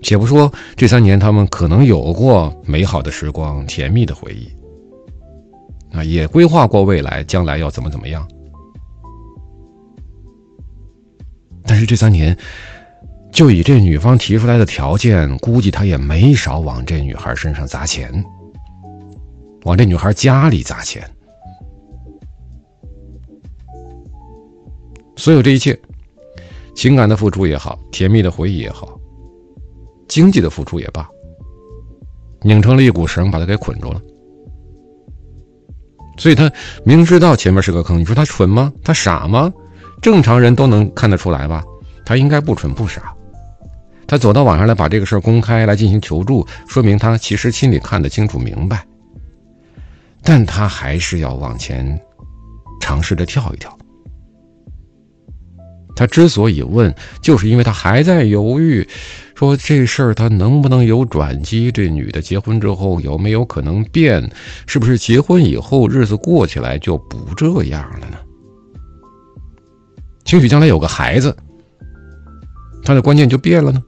且不说这3年他们可能有过美好的时光、甜蜜的回忆，也规划过未来，将来要怎么样。但是这3年，就以这女方提出来的条件，估计他也没少往这女孩身上砸钱，往这女孩家里砸钱。所有这一切，情感的付出也好，甜蜜的回忆也好，经济的付出也罢，拧成了一股绳，把他给捆住了。所以他明知道前面是个坑，你说他蠢吗？他傻吗？正常人都能看得出来吧，他应该不蠢不傻。他走到网上来把这个事儿公开来进行求助，说明他其实心里看得清楚明白，但他还是要往前尝试着跳一跳。他之所以问，就是因为他还在犹豫，说这事儿他能不能有转机，这女的结婚之后有没有可能变，是不是结婚以后日子过起来就不这样了呢？兴许将来有个孩子，他的观念就变了呢？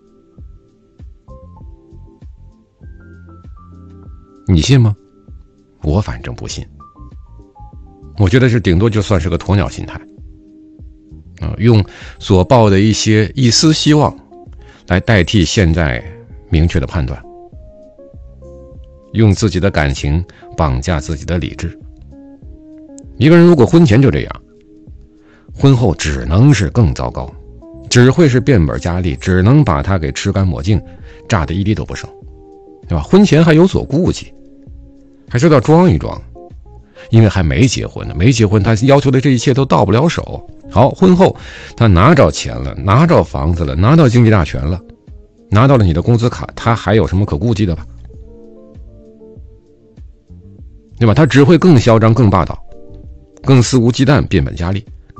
你信吗？我反正不信。我觉得这顶多就算是个鸵鸟心态，用所抱的一丝希望来代替现在明确的判断，用自己的感情绑架自己的理智。一个人如果婚前就这样，婚后只能是更糟糕，只会是变本加厉，只能把他给吃干抹净，炸得一滴都不剩，对吧？婚前还有所顾忌，还是要装一装，因为还没结婚呢，没结婚他要求的这一切都到不了手。好，婚后他拿着钱了，拿着房子了，拿到经济大权了，拿到了你的工资卡，他还有什么可顾忌的吧？对吧？他只会更嚣张、更霸道、更肆无忌惮、变本加厉。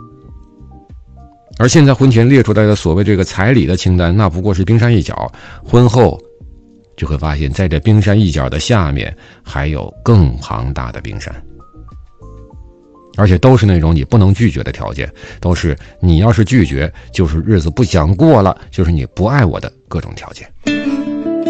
而现在婚前列出来的所谓这个彩礼的清单，那不过是冰山一角，婚后就会发现在这冰山一角的下面还有更庞大的冰山，而且都是那种你不能拒绝的条件，都是你要是拒绝就是日子不想过了，就是你不爱我的各种条件。